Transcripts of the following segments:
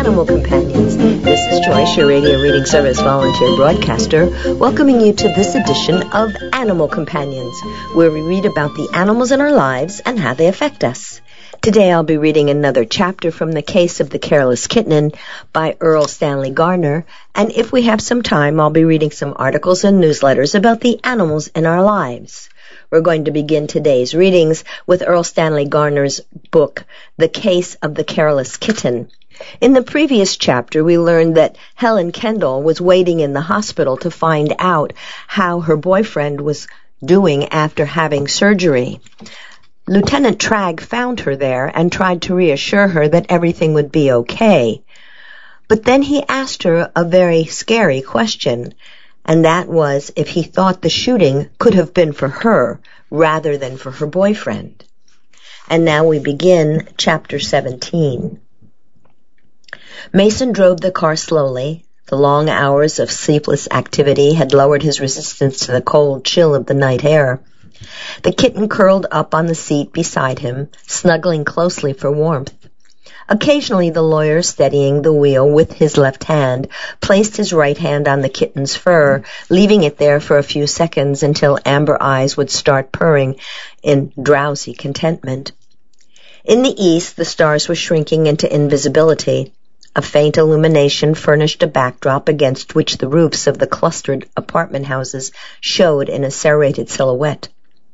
Animal Companions. This is Joyce, your radio reading service volunteer broadcaster, welcoming you to this edition of Animal Companions, where we read about the animals in our lives and how they affect us. Today I'll be reading another chapter from The Case of the Careless Kitten by Erle Stanley Gardner, and if we have some time, I'll be reading some articles and newsletters about the animals in our lives. We're going to begin today's readings with Erle Stanley Gardner's book, The Case of the Careless Kitten. In the previous chapter, we learned that Helen Kendall was waiting in the hospital to find out how her boyfriend was doing after having surgery. Lieutenant Tragg found her there and tried to reassure her that everything would be okay. But then he asked her a very scary question, and that was if he thought the shooting could have been for her rather than for her boyfriend. And now we begin chapter 17. Mason drove the car slowly. The long hours of sleepless activity had lowered his resistance to the cold chill of the night air. The kitten curled up on the seat beside him, snuggling closely for warmth. Occasionally the lawyer, steadying the wheel with his left hand, placed his right hand on the kitten's fur, leaving it there for a few seconds until Amber Eyes would start purring in drowsy contentment. In the east, the stars were shrinking into invisibility. A faint illumination furnished a backdrop against which the roofs of the clustered apartment houses showed in a serrated silhouette.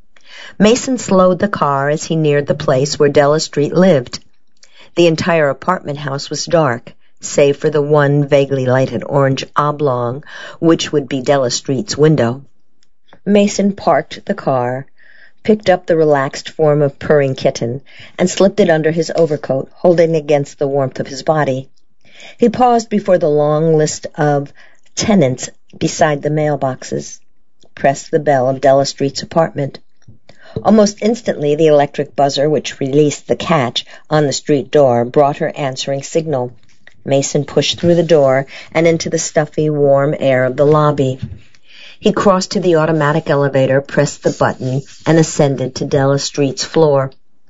Mason slowed the car as he neared the place where Della Street lived. The entire apartment house was dark, save for the one vaguely lighted orange oblong, which would be Della Street's window. Mason parked the car, picked up the relaxed form of purring kitten, and slipped it under his overcoat, holding it against the warmth of his body. He paused before the long list of tenants beside the mailboxes, pressed the bell of Della Street's apartment. Almost instantly, the electric buzzer, which released the catch on the street door, brought her answering signal. Mason pushed through the door and into the stuffy, warm air of the lobby. He crossed to the automatic elevator, pressed the button, and ascended to Della Street's floor.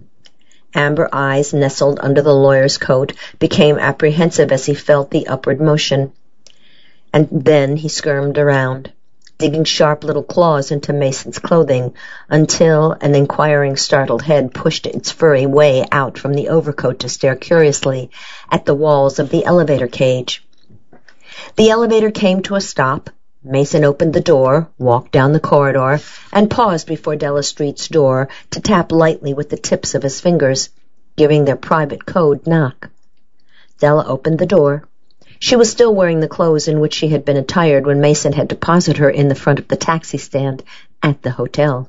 Amber Eyes, nestled under the lawyer's coat, became apprehensive as he felt the upward motion. And then he skirmed around, digging sharp little claws into Mason's clothing, until an inquiring, startled head pushed its furry way out from the overcoat to stare curiously at the walls of the elevator cage. The elevator came to a stop. Mason opened the door, walked down the corridor, and paused before Della Street's door to tap lightly with the tips of his fingers, giving their private code knock. Della opened the door. She was still wearing the clothes in which she had been attired when Mason had deposited her in the front of the taxi stand at the hotel.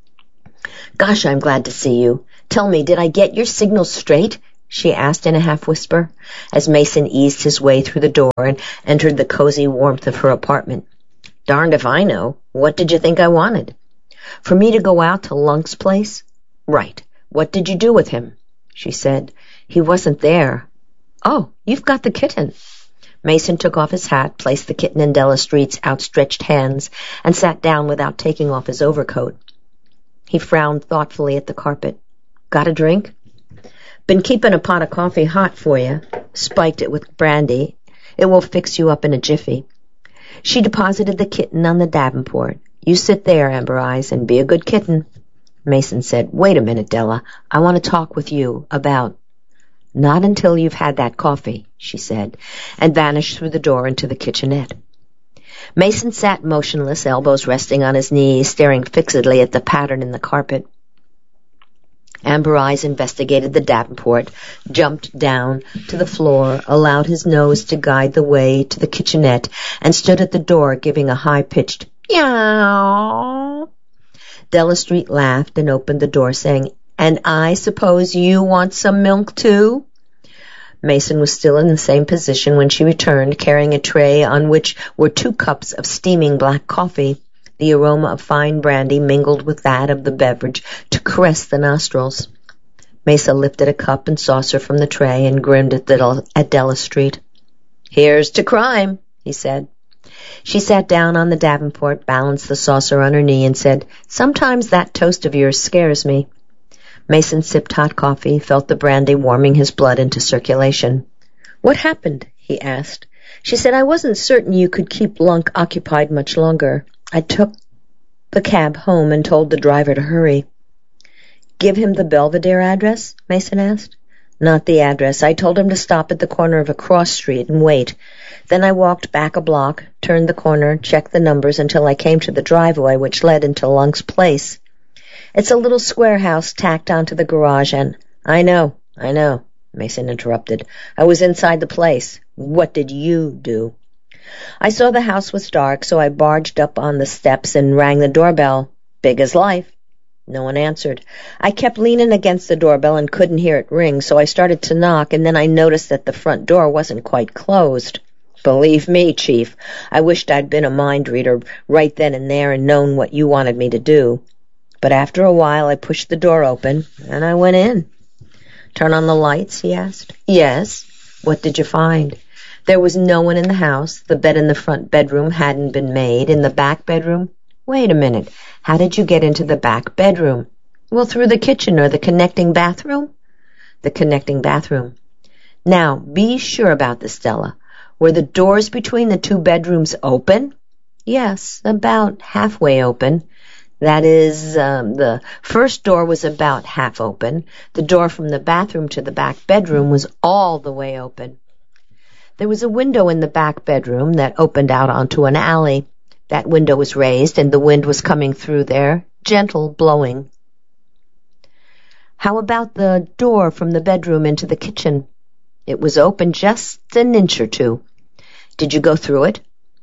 "Gosh, I'm glad to see you. Tell me, did I get your signals straight?" she asked in a half-whisper, as Mason eased his way through the door and entered the cozy warmth of her apartment. "Darned if I know. What did you think I wanted?" "For me to go out to Lunk's place?" "Right. What did you do with him?" she said. "He wasn't there." "Oh, you've got the kitten." Mason took off his hat, placed the kitten in Della Street's outstretched hands, and sat down without taking off his overcoat. He frowned thoughtfully at the carpet. "Got a drink?" "Been keeping a pot of coffee hot for you. Spiked it with brandy. It will fix you up in a jiffy." She deposited the kitten on the davenport. "You sit there, Amber Eyes, and be a good kitten." Mason said, "Wait a minute, Della. I want to talk with you about—" "Not until you've had that coffee," she said, and vanished through the door into the kitchenette. Mason sat motionless, elbows resting on his knees, staring fixedly at the pattern in the carpet. Amber Eyes investigated the davenport, jumped down to the floor, allowed his nose to guide the way to the kitchenette, and stood at the door giving a high-pitched meow. Della Street laughed and opened the door, saying, "And I suppose you want some milk, too?" Mason was still in the same position when she returned, carrying a tray on which were 2 cups of steaming black coffee. The aroma of fine brandy mingled with that of the beverage to caress the nostrils. Mason lifted a cup and saucer from the tray and grinned at Della Street. "Here's to crime," he said. She sat down on the davenport, balanced the saucer on her knee, and said, "Sometimes that toast of yours scares me." Mason sipped hot coffee, felt the brandy warming his blood into circulation. "What happened?" he asked. She said, "I wasn't certain you could keep Lunk occupied much longer. I took the cab home and told the driver to hurry." "Give him the Belvedere address?" Mason asked. "Not the address. I told him to stop at the corner of a cross street and wait. Then I walked back a block, turned the corner, checked the numbers until I came to the driveway which led into Lunk's place. It's a little square house tacked onto the garage and—" I know, Mason interrupted. "I was inside the place. What did you do?" "I saw the house was dark, so I barged up on the steps and rang the doorbell. Big as life. No one answered. I kept leaning against the doorbell and couldn't hear it ring, so I started to knock, and then I noticed that the front door wasn't quite closed. Believe me, Chief, I wished I'd been a mind reader right then and there and known what you wanted me to do. But after a while I pushed the door open, and I went in." "Turn on the lights?" he asked. "Yes." "What did you find?" "There was no one in the house. The bed in the front bedroom hadn't been made. In the back bedroom—" "Wait a minute. How did you get into the back bedroom?" "Well, through the kitchen or the connecting bathroom." "The connecting bathroom. Now, be sure about this, Stella. Were the doors between the two bedrooms open?" "Yes, about halfway open. That is, the first door was about half open. The door from the bathroom to the back bedroom was all the way open. There was a window in the back bedroom that opened out onto an alley. That window was raised, and the wind was coming through there, gentle blowing." "How about the door from the bedroom into the kitchen?" "It was open just an inch or two." "Did you go through it?"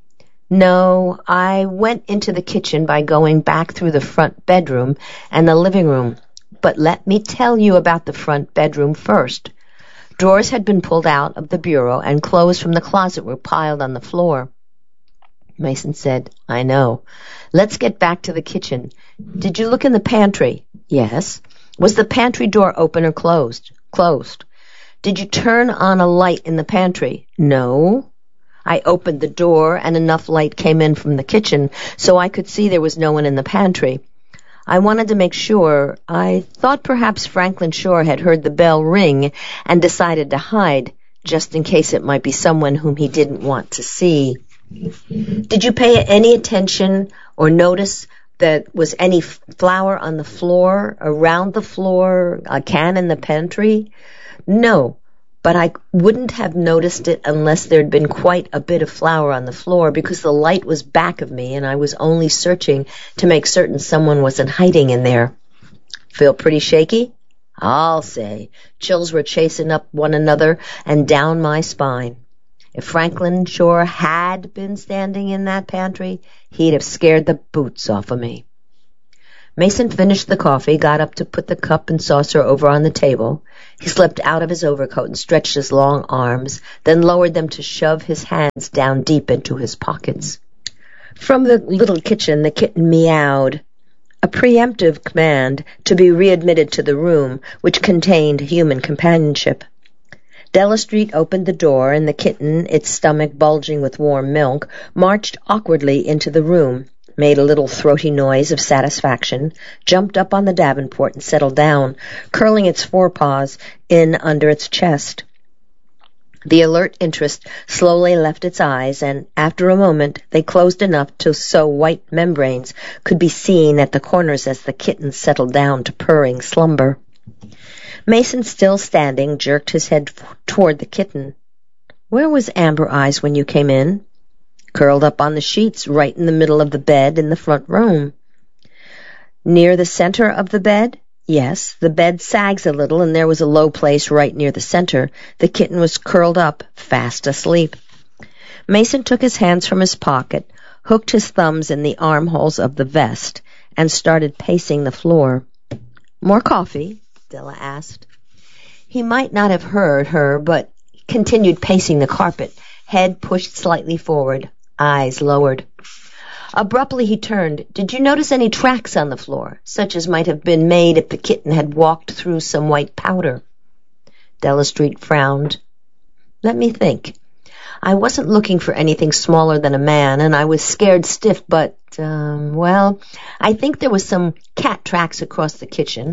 "No, I went into the kitchen by going back through the front bedroom and the living room. But let me tell you about the front bedroom first. Drawers had been pulled out of the bureau and clothes from the closet were piled on the floor." Mason said, "I know. Let's get back to the kitchen. Did you look in the pantry?" "Yes." "Was the pantry door open or closed?" "Closed." "Did you turn on a light in the pantry?" "No." "I opened the door and enough light came in from the kitchen so I could see there was no one in the pantry. I wanted to make sure. I thought perhaps Franklin Shore had heard the bell ring and decided to hide, just in case it might be someone whom he didn't want to see." "Did you pay any attention or notice that was any flour on the floor, around the floor, a can in the pantry?" "No, but I wouldn't have noticed it unless there'd been quite a bit of flour on the floor because the light was back of me and I was only searching to make certain someone wasn't hiding in there." "Feel pretty shaky?" "I'll say. Chills were chasing up one another and down my spine. If Franklin Shore had been standing in that pantry, he'd have scared the boots off of me." Mason finished the coffee, got up to put the cup and saucer over on the table. He slipped out of his overcoat and stretched his long arms, then lowered them to shove his hands down deep into his pockets. From the little kitchen, the kitten meowed, a preemptive command to be readmitted to the room, which contained human companionship. Della Street opened the door, and the kitten, its stomach bulging with warm milk, marched awkwardly into the room, made a little throaty noise of satisfaction, jumped up on the davenport and settled down, curling its forepaws in under its chest. The alert interest slowly left its eyes, and after a moment they closed enough so white membranes could be seen at the corners as the kitten settled down to purring slumber. Mason, still standing, jerked his head toward the kitten. "Where was Amber Eyes when you came in?" "Curled up on the sheets right in the middle of the bed in the front room." "Near the center of the bed?" "Yes, the bed sags a little, and there was a low place right near the center. The kitten was curled up, fast asleep." Mason took his hands from his pocket, hooked his thumbs in the armholes of the vest, and started pacing the floor. "More coffee?" Della asked. He might not have heard her, but continued pacing the carpet, head pushed slightly forward, eyes lowered. Abruptly he turned. "Did you notice any tracks on the floor, such as might have been made if the kitten had walked through some white powder?" Della Street frowned. "Let me think. I wasn't looking for anything smaller than a man, and I was scared stiff, but, I think there was some cat tracks across the kitchen.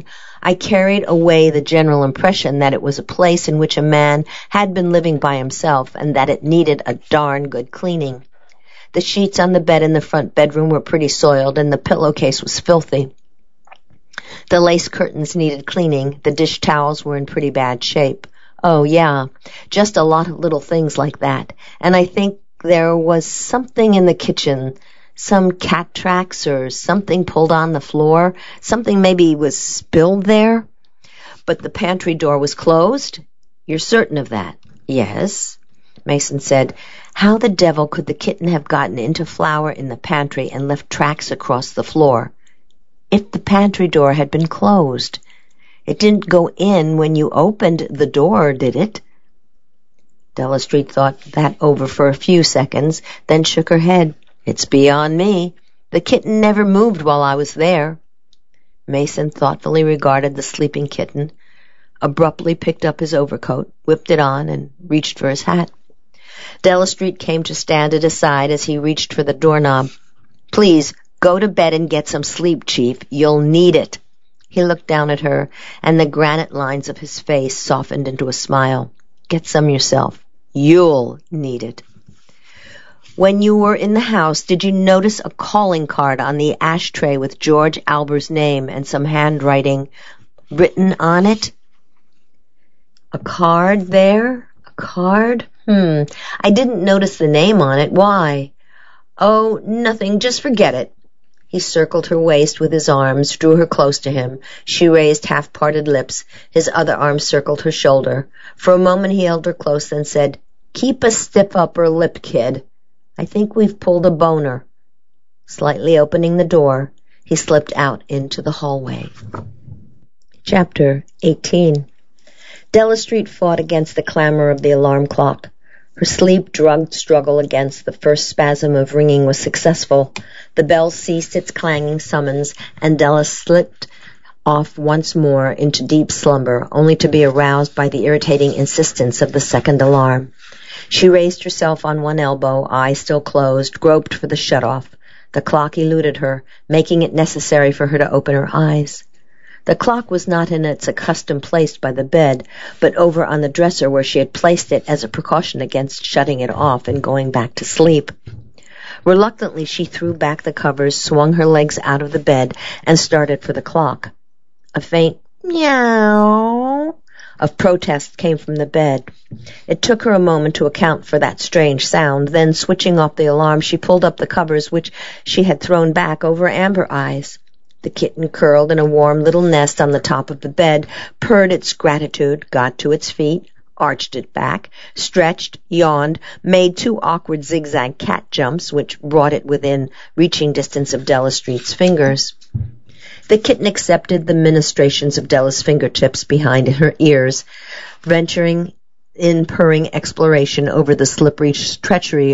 I carried away the general impression that it was a place in which a man had been living by himself and that it needed a darn good cleaning. The sheets on the bed in the front bedroom were pretty soiled, and the pillowcase was filthy. The lace curtains needed cleaning. The dish towels were in pretty bad shape. Oh, yeah, just a lot of little things like that. And I think there was something in the kitchen, some cat tracks or something pulled on the floor. Something maybe was spilled there. But the pantry door was closed? You're certain of that? Yes, Mason said. How the devil could the kitten have gotten into flour in the pantry and left tracks across the floor? If the pantry door had been closed, it didn't go in when you opened the door, did it? Della Street thought that over for a few seconds, then shook her head. It's beyond me. The kitten never moved while I was there. Mason thoughtfully regarded the sleeping kitten, abruptly picked up his overcoat, whipped it on, and reached for his hat. Della Street came to stand at his side as he reached for the doorknob. Please, go to bed and get some sleep, Chief. You'll need it. He looked down at her, and the granite lines of his face softened into a smile. Get some yourself. You'll need it. When you were in the house, did you notice a calling card on the ashtray with George Alber's name and some handwriting written on it? A card there? A card? I didn't notice the name on it. Why? Oh, nothing. Just forget it. He circled her waist with his arms, drew her close to him. She raised half-parted lips. His other arm circled her shoulder. For a moment he held her close, then said, Keep a stiff upper lip, kid. I think we've pulled a boner. Slightly opening the door, he slipped out into the hallway. Chapter 18. Della Street fought against the clamor of the alarm clock. Her sleep-drugged struggle against the first spasm of ringing was successful. The bell ceased its clanging summons, and Della slipped off once more into deep slumber, only to be aroused by the irritating insistence of the second alarm. She raised herself on one elbow, eyes still closed, groped for the shut-off. The clock eluded her, making it necessary for her to open her eyes. The clock was not in its accustomed place by the bed, but over on the dresser where she had placed it as a precaution against shutting it off and going back to sleep. Reluctantly, she threw back the covers, swung her legs out of the bed, and started for the clock. A faint meow of protest came from the bed. It took her a moment to account for that strange sound. Then, switching off the alarm, she pulled up the covers which she had thrown back over Amber Eyes. The kitten curled in a warm little nest on the top of the bed, purred its gratitude, got to its feet, arched it back, stretched, yawned, made two awkward zigzag cat jumps, which brought it within reaching distance of Della Street's fingers. The kitten accepted the ministrations of Della's fingertips behind her ears, venturing in purring exploration over the slippery treachery